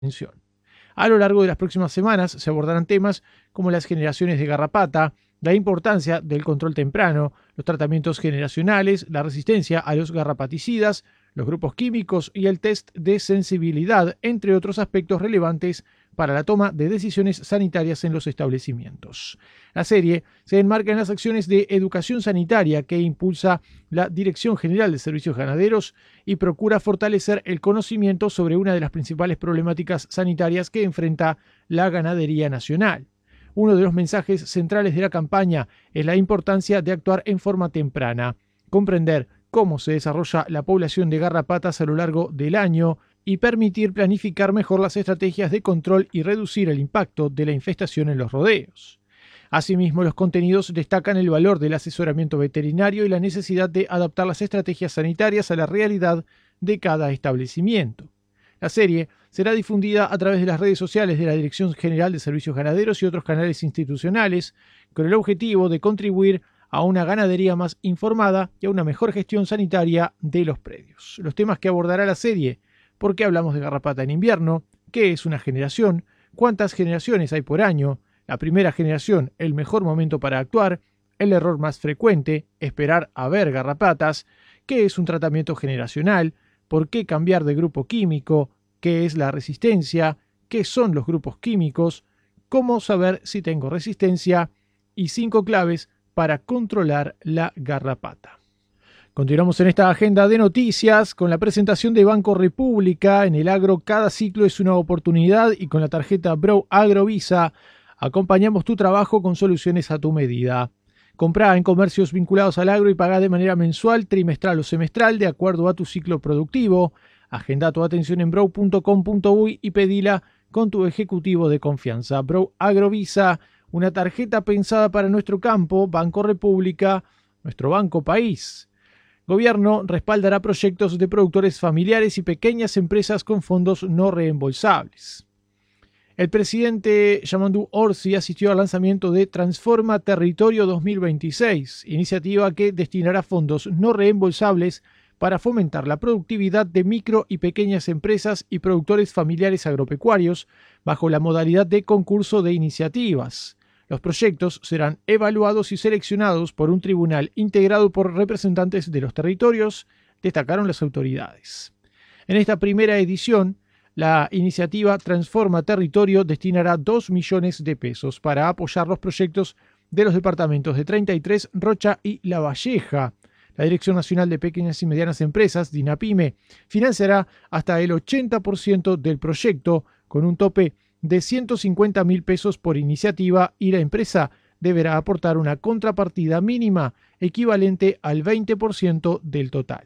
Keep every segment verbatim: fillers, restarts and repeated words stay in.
atención. A lo largo de las próximas semanas se abordarán temas como las generaciones de garrapata, la importancia del control temprano, los tratamientos generacionales, la resistencia a los garrapaticidas, los grupos químicos y el test de sensibilidad, entre otros aspectos relevantes para la toma de decisiones sanitarias en los establecimientos. La serie se enmarca en las acciones de educación sanitaria que impulsa la Dirección General de Servicios Ganaderos y procura fortalecer el conocimiento sobre una de las principales problemáticas sanitarias que enfrenta la ganadería nacional. Uno de los mensajes centrales de la campaña es la importancia de actuar en forma temprana, comprender cómo se desarrolla la población de garrapatas a lo largo del año y permitir planificar mejor las estrategias de control y reducir el impacto de la infestación en los rodeos. Asimismo, los contenidos destacan el valor del asesoramiento veterinario y la necesidad de adaptar las estrategias sanitarias a la realidad de cada establecimiento. La serie será difundida a través de las redes sociales de la Dirección General de Servicios Ganaderos y otros canales institucionales, con el objetivo de contribuir a una ganadería más informada y a una mejor gestión sanitaria de los predios. Los temas que abordará la serie: ¿por qué hablamos de garrapata en invierno? ¿Qué es una generación? ¿Cuántas generaciones hay por año? La primera generación, el mejor momento para actuar. El error más frecuente, esperar a ver garrapatas. ¿Qué es un tratamiento generacional? ¿Por qué cambiar de grupo químico? ¿Qué es la resistencia? ¿Qué son los grupos químicos? ¿Cómo saber si tengo resistencia? Y cinco claves para controlar la garrapata. Continuamos en esta agenda de noticias con la presentación de Banco República. En el agro, cada ciclo es una oportunidad, y con la tarjeta Bro Agrovisa acompañamos tu trabajo con soluciones a tu medida. Comprá en comercios vinculados al agro y pagá de manera mensual, trimestral o semestral de acuerdo a tu ciclo productivo. Agenda tu atención en brow punto com punto uy y pedila con tu ejecutivo de confianza. Bro Agrovisa, una tarjeta pensada para nuestro campo. Banco República, nuestro banco país. Gobierno respaldará proyectos de productores familiares y pequeñas empresas con fondos no reembolsables. El presidente Yamandu Orsi asistió al lanzamiento de Transforma Territorio dos mil veintiséis, iniciativa que destinará fondos no reembolsables para fomentar la productividad de micro y pequeñas empresas y productores familiares agropecuarios bajo la modalidad de concurso de iniciativas. Los proyectos serán evaluados y seleccionados por un tribunal integrado por representantes de los territorios, destacaron las autoridades. En esta primera edición, la iniciativa Transforma Territorio destinará dos millones de pesos para apoyar los proyectos de los departamentos de treinta y tres, Rocha y La Valleja. La Dirección Nacional de Pequeñas y Medianas Empresas, DINAPYME, financiará hasta el ochenta por ciento del proyecto con un tope de ciento cincuenta mil pesos por iniciativa, y la empresa deberá aportar una contrapartida mínima equivalente al veinte por ciento del total.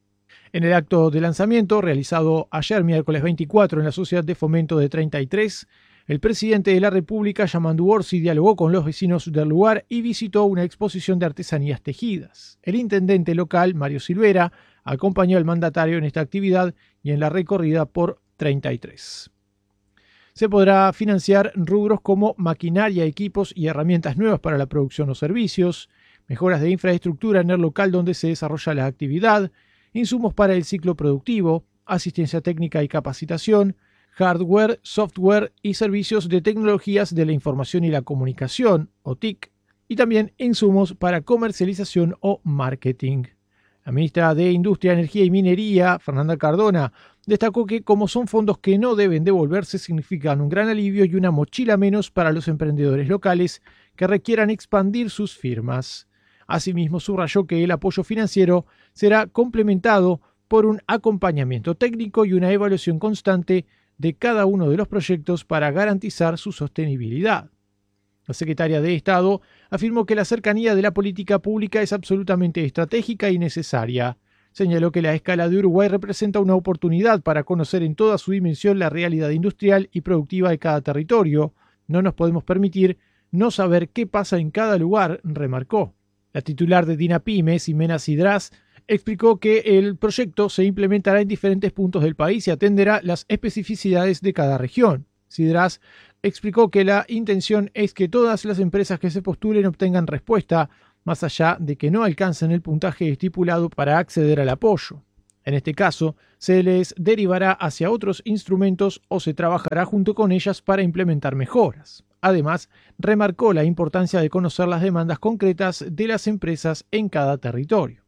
En el acto de lanzamiento, realizado ayer miércoles veinticuatro en la Sociedad de Fomento de treinta y tres, el presidente de la República, Yamandu Orsi, dialogó con los vecinos del lugar y visitó una exposición de artesanías tejidas. El intendente local, Mario Silvera, acompañó al mandatario en esta actividad y en la recorrida por treinta y tres. Se podrá financiar rubros como maquinaria, equipos y herramientas nuevas para la producción o servicios, mejoras de infraestructura en el local donde se desarrolla la actividad, insumos para el ciclo productivo, asistencia técnica y capacitación, hardware, software y servicios de tecnologías de la información y la comunicación, o T I C, y también insumos para comercialización o marketing. La ministra de Industria, Energía y Minería, Fernanda Cardona, destacó que, como son fondos que no deben devolverse, significan un gran alivio y una mochila menos para los emprendedores locales que requieran expandir sus firmas. Asimismo, subrayó que el apoyo financiero será complementado por un acompañamiento técnico y una evaluación constante de cada uno de los proyectos para garantizar su sostenibilidad. La secretaria de Estado afirmó que la cercanía de la política pública es absolutamente estratégica y necesaria. Señaló que la escala de Uruguay representa una oportunidad para conocer en toda su dimensión la realidad industrial y productiva de cada territorio. No nos podemos permitir no saber qué pasa en cada lugar, remarcó. La titular de DINAPYME, Ximena Cidrás, explicó que el proyecto se implementará en diferentes puntos del país y atenderá las especificidades de cada región. Cidrás explicó que la intención es que todas las empresas que se postulen obtengan respuesta, más allá de que no alcancen el puntaje estipulado para acceder al apoyo. En este caso, se les derivará hacia otros instrumentos o se trabajará junto con ellas para implementar mejoras. Además, remarcó la importancia de conocer las demandas concretas de las empresas en cada territorio.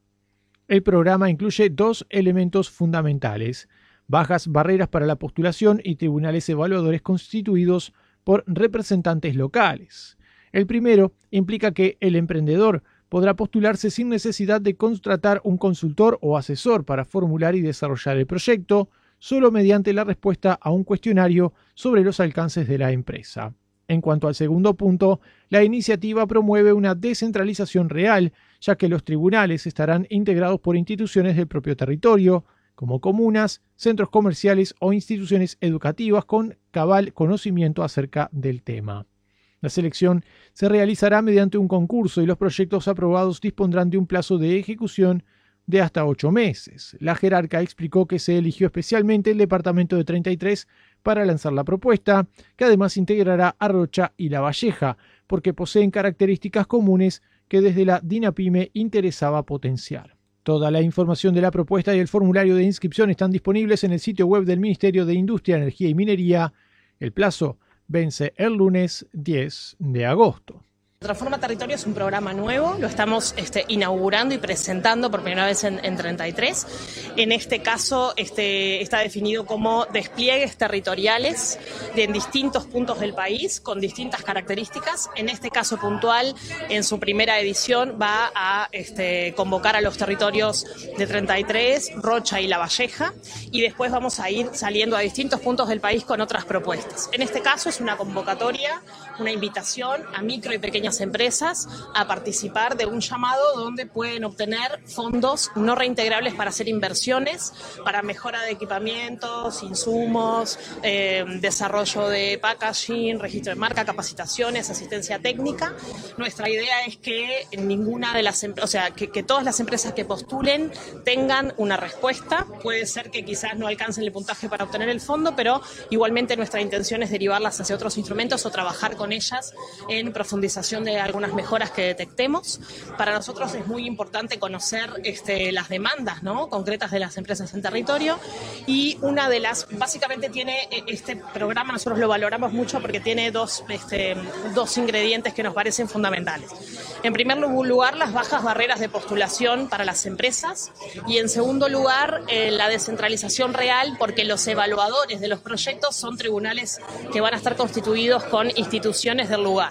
El programa incluye dos elementos fundamentales: bajas barreras para la postulación y tribunales evaluadores constituidos por representantes locales. El primero implica que el emprendedor podrá postularse sin necesidad de contratar un consultor o asesor para formular y desarrollar el proyecto, solo mediante la respuesta a un cuestionario sobre los alcances de la empresa. En cuanto al segundo punto, la iniciativa promueve una descentralización real, ya que los tribunales estarán integrados por instituciones del propio territorio, como comunas, centros comerciales o instituciones educativas con cabal conocimiento acerca del tema. La selección se realizará mediante un concurso y los proyectos aprobados dispondrán de un plazo de ejecución de hasta ocho meses. La jerarca explicó que se eligió especialmente el departamento de treinta y tres para lanzar la propuesta, que además integrará a Rocha y La Valleja, porque poseen características comunes que desde la DINAPYME interesaba potenciar. Toda la información de la propuesta y el formulario de inscripción están disponibles en el sitio web del Ministerio de Industria, Energía y Minería. El plazo vence el lunes diez de agosto. Transforma Territorio es un programa nuevo, lo estamos este, inaugurando y presentando por primera vez en, en treinta y tres. En este caso este, está definido como despliegues territoriales de, en distintos puntos del país con distintas características. En este caso puntual, en su primera edición va a este, convocar a los territorios de treinta y tres, Rocha y La Valleja, y después vamos a ir saliendo a distintos puntos del país con otras propuestas. En este caso es una convocatoria, una invitación a micro y pequeñas empresas a participar de un llamado donde pueden obtener fondos no reintegrables para hacer inversiones, para mejora de equipamientos, insumos, eh, desarrollo de packaging, registro de marca, capacitaciones, asistencia técnica. Nuestra idea es que ninguna de las, o sea, que, que todas las empresas que postulen tengan una respuesta. Puede ser que quizás no alcancen el puntaje para obtener el fondo, pero igualmente nuestra intención es derivarlas hacia otros instrumentos o trabajar con ellas en profundización de algunas mejoras que detectemos. Para nosotros es muy importante conocer este, las demandas, ¿no?, concretas de las empresas en territorio, y una de las, básicamente tiene este programa, nosotros lo valoramos mucho porque tiene dos, este, dos ingredientes que nos parecen fundamentales. En primer lugar, las bajas barreras de postulación para las empresas, y en segundo lugar, eh, la descentralización real, porque los evaluadores de los proyectos son tribunales que van a estar constituidos con instituciones del lugar.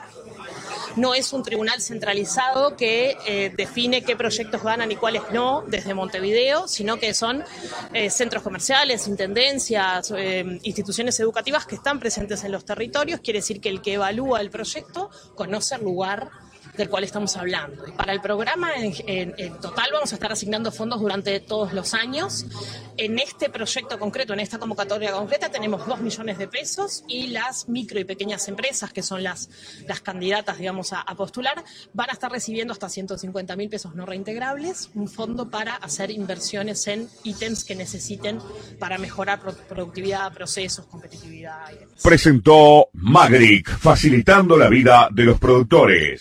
No es un tribunal centralizado que eh, define qué proyectos ganan y cuáles no desde Montevideo, sino que son eh, centros comerciales, intendencias, eh, instituciones educativas que están presentes en los territorios. Quiere decir que el que evalúa el proyecto conoce el lugar del cual estamos hablando. Y para el programa en, en, en total vamos a estar asignando fondos durante todos los años. En este proyecto concreto, en esta convocatoria concreta, tenemos dos millones de pesos, y las micro y pequeñas empresas, que son las, las candidatas, digamos, a, a postular, van a estar recibiendo hasta ciento cincuenta mil pesos no reintegrables, un fondo para hacer inversiones en ítems que necesiten para mejorar pro- productividad, procesos, competitividad y demás. Presentó Magric, facilitando la vida de los productores.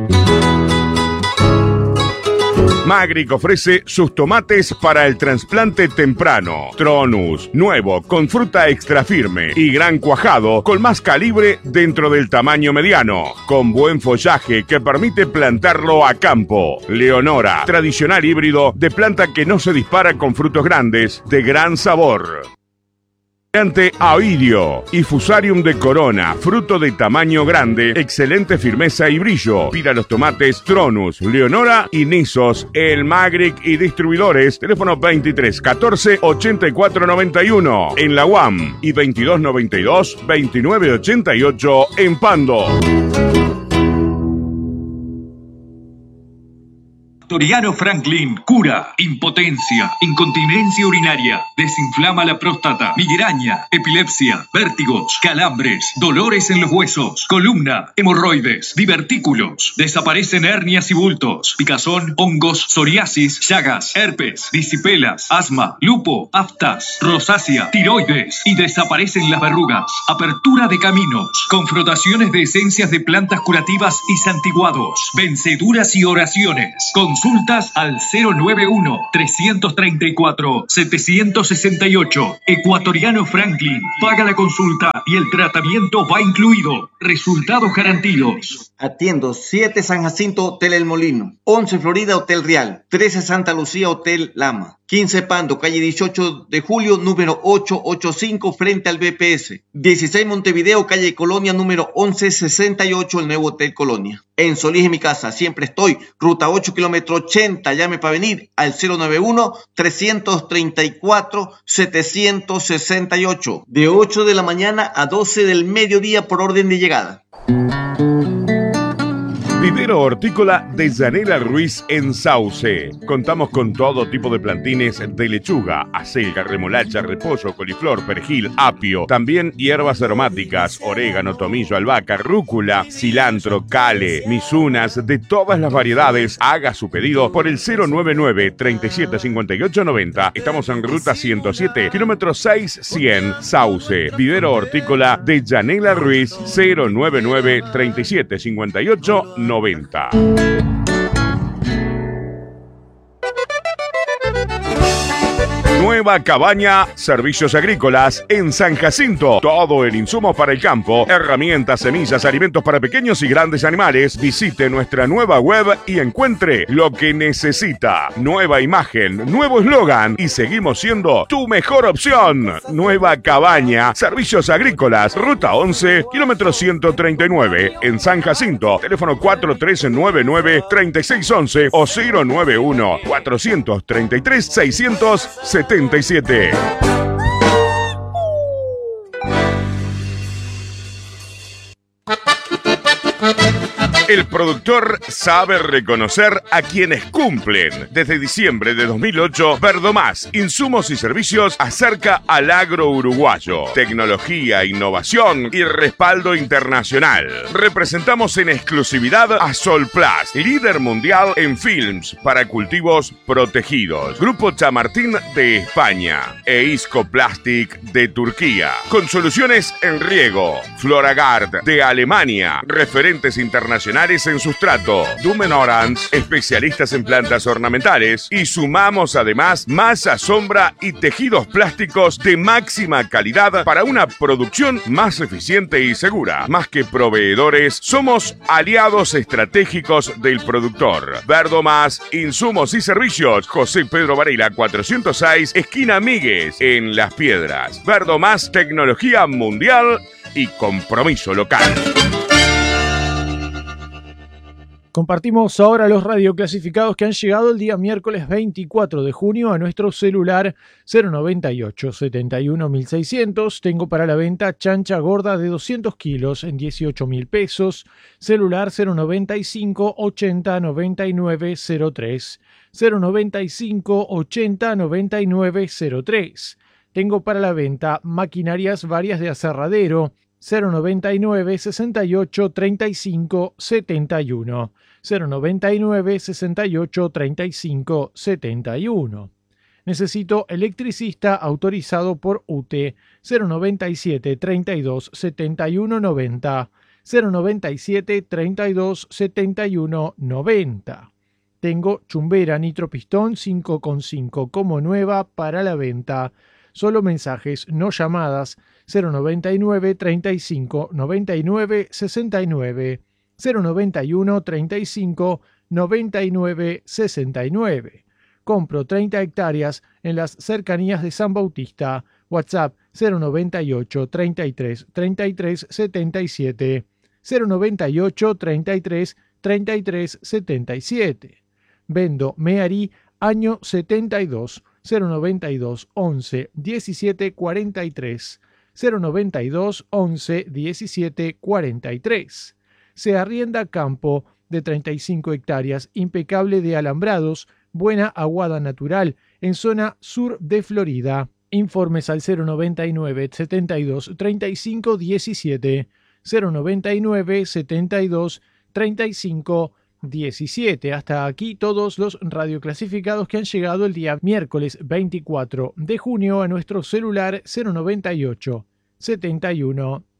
Magric ofrece sus tomates para el trasplante temprano. Tronus, nuevo, con fruta extra firme y gran cuajado, con más calibre dentro del tamaño mediano, con buen follaje que permite plantarlo a campo. Leonora, tradicional híbrido de planta que no se dispara con frutos grandes, de gran sabor. Ante Aoidio y Fusarium de Corona, fruto de tamaño grande, excelente firmeza y brillo. Pida los tomates Tronus, Leonora y Nisos, el Magric y distribuidores. Teléfono veintitrés catorce ochenta y cuatro noventa y uno en la U A M y veintidós noventa y dos veintinueve ochenta y ocho en Pando. Toriano Franklin cura impotencia, incontinencia urinaria, desinflama la próstata, migraña, epilepsia, vértigos, calambres, dolores en los huesos, columna, hemorroides, divertículos, desaparecen hernias y bultos, picazón, hongos, psoriasis, llagas, herpes, disipelas, asma, lupo, aftas, rosácea, tiroides, y desaparecen las verrugas. Apertura de caminos, con frotaciones de esencias de plantas curativas y santiguados, venceduras y oraciones. Con Consultas al cero nueve uno, tres tres cuatro, siete seis ocho. Ecuatoriano Franklin. Paga la consulta y el tratamiento va incluido. Resultados garantidos. Atiendo siete San Jacinto Hotel El Molino, once Florida Hotel Real, trece Santa Lucía Hotel Lama, quince Pando, calle dieciocho de julio, número ochocientos ochenta y cinco, frente al B P S. dieciséis Montevideo, calle Colonia, número once sesenta y ocho, el nuevo Hotel Colonia. En Solís, en mi casa, siempre estoy. Ruta ocho, kilómetro ochenta, llame para venir al cero nueve uno, tres tres cuatro, siete seis ocho. De ocho de la mañana a doce del mediodía por orden de llegada. Vivero Hortícola de Yanela Ruiz en Sauce. Contamos con todo tipo de plantines de lechuga, acelga, remolacha, repollo, coliflor, perejil, apio. También hierbas aromáticas, orégano, tomillo, albahaca, rúcula, cilantro, cale, misunas, de todas las variedades. Haga su pedido por el cero nueve nueve, treinta y siete cincuenta y ocho noventa. Estamos en ruta ciento siete, kilómetro seis cien, Sauce. Vivero Hortícola de Yanela Ruiz, cero nueve nueve, treinta y siete cincuenta y ocho noventa. Nueva Cabaña, servicios agrícolas en San Jacinto. Todo el insumo para el campo, herramientas, semillas, alimentos para pequeños y grandes animales. Visite nuestra nueva web y encuentre lo que necesita. Nueva imagen, nuevo eslogan y seguimos siendo tu mejor opción. Nueva Cabaña, servicios agrícolas, ruta once, kilómetro ciento treinta y nueve, en San Jacinto. Teléfono cuatro tres nueve nueve, tres seis uno uno o cero nueve uno, cuatro tres tres, seis siete siete. El productor sabe reconocer a quienes cumplen. Desde diciembre de dos mil ocho, Verdomás, insumos y servicios acerca al agro uruguayo. Tecnología, innovación y respaldo internacional. Representamos en exclusividad a Solplast, líder mundial en films para cultivos protegidos. Grupo Chamartín de España e Isco Plastic de Turquía. Con soluciones en riego. Floragard de Alemania. Referentes internacionales en sustrato. Dumen Orange, especialistas en plantas ornamentales. Y sumamos además masa, sombra y tejidos plásticos de máxima calidad para una producción más eficiente y segura. Más que proveedores, somos aliados estratégicos del productor. Verdomás, insumos y servicios. José Pedro Varela, cuatrocientos seis, esquina Míguez, en Las Piedras. Verdomás, tecnología mundial y compromiso local. Compartimos ahora los radioclasificados que han llegado el día miércoles veinticuatro de junio a nuestro celular cero noventa y ocho, setenta y uno, mil seiscientos. Tengo para la venta chancha gorda de doscientos kilos en dieciocho mil pesos. Celular cero noventa y cinco, ochenta, noventa y nueve, cero tres. cero noventa y cinco, ochenta, noventa y nueve, cero tres. Tengo para la venta maquinarias varias de aserradero. cero noventa y nueve, sesenta y ocho, treinta y cinco, setenta y uno. cero noventa y nueve, sesenta y ocho, treinta y cinco, setenta y uno. Necesito electricista autorizado por U T E. cero noventa y siete, treinta y dos, setenta y uno, noventa. cero noventa y siete, treinta y dos, setenta y uno, noventa. Tengo chumbera nitropistón cinco coma cinco como nueva para la venta. Solo mensajes, no llamadas. cero noventa y nueve, treinta y cinco, noventa y nueve, sesenta y nueve. cero noventa y uno, treinta y cinco, noventa y nueve, sesenta y nueve. Compro treinta hectáreas en las cercanías de San Bautista. WhatsApp cero noventa y ocho, treinta y tres, treinta y tres, setenta y siete. cero noventa y ocho, treinta y tres, treinta y tres, setenta y siete. Vendo Mearí año setenta y dos. cero noventa y dos, once, diecisiete, cuarenta y tres. cero noventa y dos, once, diecisiete, cuarenta y tres. Se arrienda campo de treinta y cinco hectáreas, impecable de alambrados, buena aguada natural, en zona sur de Florida. Informes al cero noventa y nueve, setenta y dos, treinta y cinco, diecisiete. cero noventa y nueve, setenta y dos, treinta y cinco, diecisiete. Hasta aquí todos los radioclasificados que han llegado el día miércoles veinticuatro de junio a nuestro celular cero noventa y ocho, setenta y uno,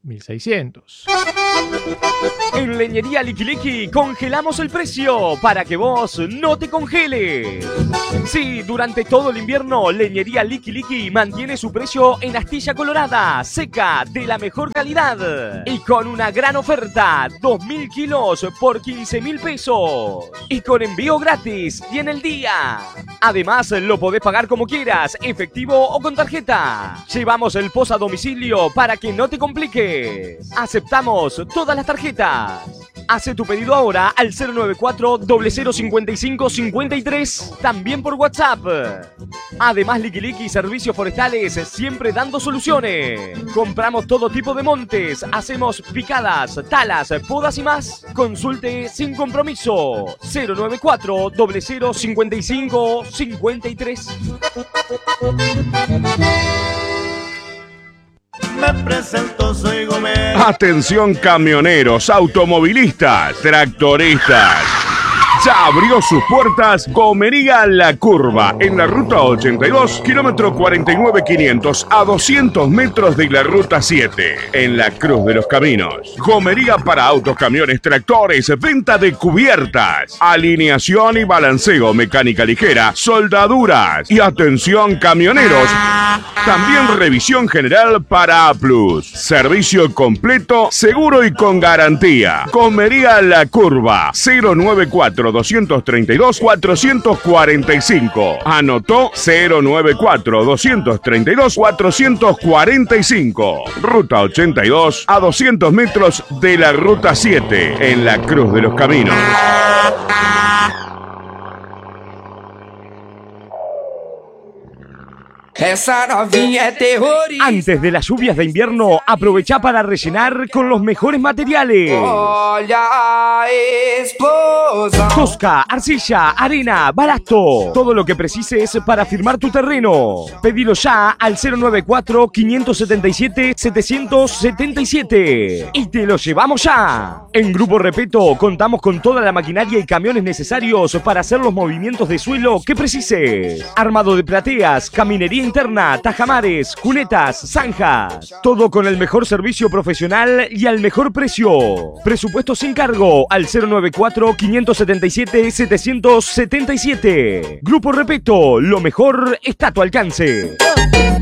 mil seiscientos. En Leñería Liqui Liqui congelamos el precio para que vos no te congeles. Sí, durante todo el invierno, Leñería Liqui Liqui mantiene su precio en astilla colorada, seca, de la mejor calidad. Y con una gran oferta, dos mil kilos por quince mil pesos. Y con envío gratis y en el día. Además, lo podés pagar como quieras, efectivo o con tarjeta. Llevamos el post a domicilio para que no te compliques. Aceptamos todas las tarjetas. Hace tu pedido ahora al cero nueve cuatro, cero cero cinco cinco, cinco tres, también por WhatsApp. Además, Liqui Liqui Servicios Forestales, siempre dando soluciones. Compramos todo tipo de montes, hacemos picadas, talas, podas y más. Consulte sin compromiso. cero nueve cuatro, cero cero cinco cinco, cinco tres. Me presento, soy Gómez. Atención camioneros, automovilistas, tractoristas. Ya abrió sus puertas Gomería La Curva, en la ruta ochenta y dos, kilómetro cuarenta y nueve quinientos, a doscientos metros de la ruta siete, en la Cruz de los Caminos. Gomería para autos, camiones, tractores, venta de cubiertas, alineación y balanceo, mecánica ligera, soldaduras y atención camioneros. También revisión general para A plus. Servicio completo, seguro y con garantía. Gomería La Curva, cero nueve cuatro, dos tres dos, cuatro cuatro cinco. Anotó cero nueve cuatro, dos tres dos, cuatro cuatro cinco. Ruta ochenta y dos, a doscientos metros de la ruta siete, en la Cruz de los Caminos. Esa novinha é terrorista. Antes de las lluvias de invierno, aprovecha para rellenar con los mejores materiales. Olha a explosão. Tosca, arcilla, arena, balasto. Todo lo que precises para firmar tu terreno. Pedilo ya al cero nueve cuatro, cinco siete siete, siete siete siete. Y te lo llevamos ya. En Grupo Repeto contamos con toda la maquinaria y camiones necesarios para hacer los movimientos de suelo que precises. Armado de plateas, caminería interna, tajamares, cunetas, zanjas. Todo con el mejor servicio profesional y al mejor precio. Presupuesto sin cargo al cero nueve cuatro, cinco siete siete, siete siete siete. Grupo Repeto, lo mejor está a tu alcance.